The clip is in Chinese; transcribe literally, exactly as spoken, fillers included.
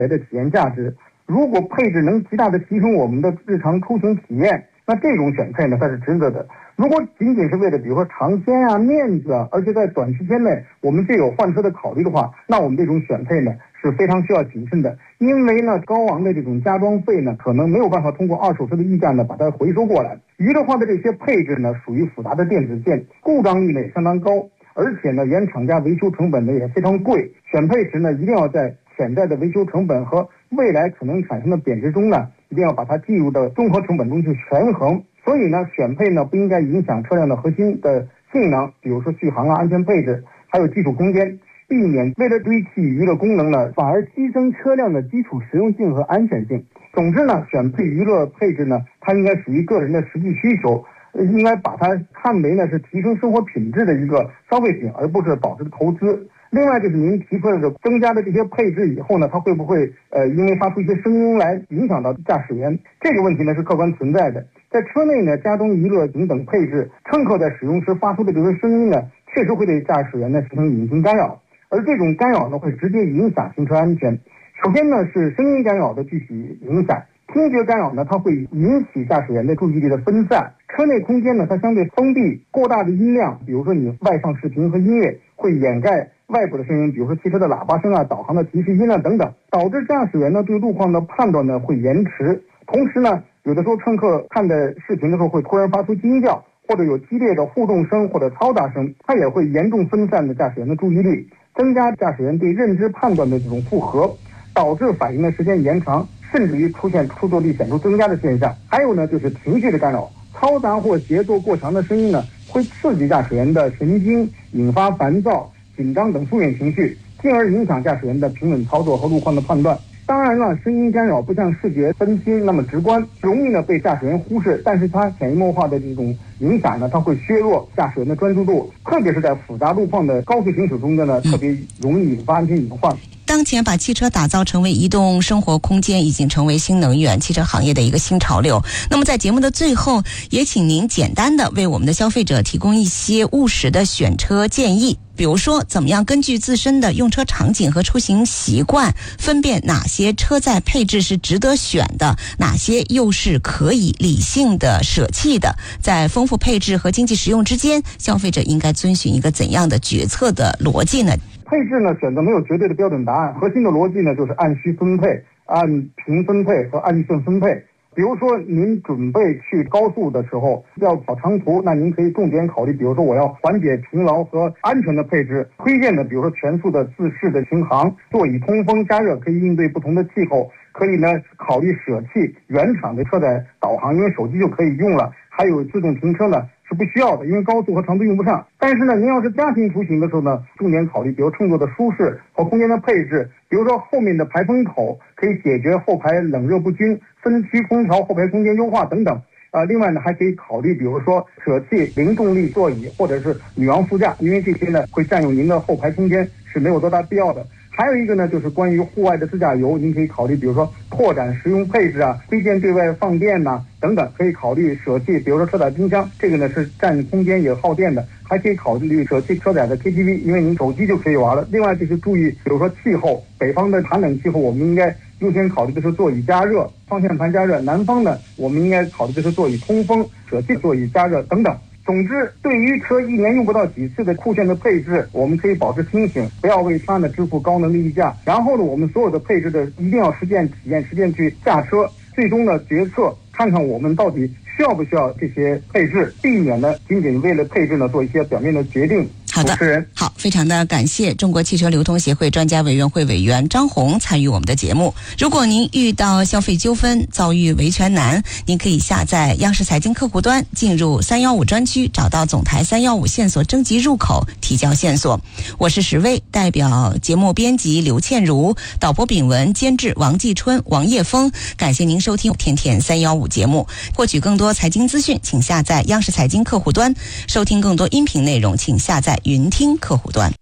的体验价值。如果配置能极大的提升我们的日常出行体验，那这种选配呢，它是值得的。如果仅仅是为了比如说尝鲜啊、面子啊，而且在短时间内我们就有换车的考虑的话，那我们这种选配呢是非常需要谨慎的。因为呢高昂的这种加装费呢，可能没有办法通过二手车的溢价呢把它回收过来。娱乐化的这些配置呢，属于复杂的电子件，故障率呢也相当高，而且呢原厂家维修成本呢也非常贵。选配时呢，一定要在潜在的维修成本和未来可能产生的贬值中呢，一定要把它计入到综合成本中去权衡。所以呢，选配呢不应该影响车辆的核心的性能，比如说续航啊、安全配置，还有基础空间，避免为了堆砌娱乐功能呢，反而牺牲车辆的基础实用性和安全性。总之呢，选配娱乐配置呢，它应该属于个人的实际需求，应该把它看为呢是提升生活品质的一个消费品，而不是保值的投资。另外就是您提出来的增加的这些配置以后呢，它会不会呃因为发出一些声音来影响到驾驶员？这个问题呢是客观存在的。在车内呢加装娱乐等等配置，乘客在使用时发出的这些声音呢，确实会对驾驶员呢形成隐形干扰，而这种干扰呢会直接影响行车安全。首先呢是声音干扰的具体影响。听觉干扰呢，它会引起驾驶员的注意力的分散。车内空间呢，它相对封闭，过大的音量，比如说你外放视频和音乐，会掩盖外部的声音，比如说汽车的喇叭声啊、导航的提示音啊等等，导致驾驶员呢对路况的判断呢会延迟。同时呢，有的时候乘客看的视频的时候会突然发出惊叫，或者有激烈的互动声或者嘈杂声，它也会严重分散的驾驶员的注意力，增加驾驶员对认知判断的这种负荷，导致反应的时间延长，甚至于出现出错率显著增加的现象。还有呢，就是情绪的干扰，嘈杂或节奏过强的声音呢，会刺激驾驶员的神经，引发烦躁、紧张等负面情绪，进而影响驾驶员的平稳操作和路况的判断。当然了，声音干扰不像视觉分析那么直观，容易呢被驾驶员忽视，但是它潜移默化的这种影响呢，它会削弱驾驶员的专注度，特别是在复杂路况的高速行驶中的呢，特别容易引发安全隐患。 当前把汽车打造成为移动生活空间，已经成为新能源汽车行业的一个新潮流。那么在节目的最后，也请您简单的为我们的消费者提供一些务实的选车建议，比如说怎么样根据自身的用车场景和出行习惯，分辨哪些车载配置是值得选的，哪些又是可以理性的舍弃的。在丰富配置和经济实用之间，消费者应该遵循一个怎样的决策的逻辑呢？ 配置呢，选择没有绝对的标准答案，核心的逻辑呢就是按需分配、按平分配和按预算分配。比如说您准备去高速的时候要跑长途，那您可以重点考虑，比如说我要缓解疲劳和安全的配置，推荐的比如说全速的自适的巡航，座椅通风加热，可以应对不同的气候，可以呢考虑舍弃原厂的车载导航，因为手机就可以用了，还有自动停车呢是不需要的，因为高速和长途用不上。但是呢，您要是家庭出行的时候呢，重点考虑比如乘坐的舒适和空间的配置，比如说后面的排风口可以解决后排冷热不均，分区空调后排空间优化等等。呃，另外呢，还可以考虑比如说舍弃零重力座椅或者是女王副驾，因为这些呢会占用您的后排空间，是没有多大必要的。还有一个呢，就是关于户外的自驾游，您可以考虑比如说拓展实用配置啊，推荐对外放电呐、啊、等等，可以考虑舍弃比如说车载冰箱，这个呢是占空间也耗电的，还可以考虑舍弃车载的 K T V， 因为您手机就可以玩了。另外就是注意比如说气候，北方的寒冷气候我们应该优先考虑的是座椅加热、方向盘加热，南方呢我们应该考虑的是座椅通风，舍弃座椅加热等等。总之，对于车一年用不到几次的酷炫的配置，我们可以保持清醒，不要为它呢支付高能的溢价。然后呢，我们所有的配置的一定要实践体验、实践去驾车，最终呢决策看看我们到底需要不需要这些配置，避免呢仅仅为了配置呢做一些表面的决定。 好的，好，非常的感谢中国汽车流通协会专家委员会委员张红参与我们的节目。如果您遇到消费纠纷，遭遇维权难，您可以下载央视财经客户端，进入三一五专区，找到总台三一五线索征集入口，提交线索。我是石薇，代表节目编辑刘倩茹，导播炳文，监制王继春、王叶峰。感谢您收听天天三一五节目。获取更多财经资讯，请下载央视财经客户端；收听更多音频内容，请下载云听客户端。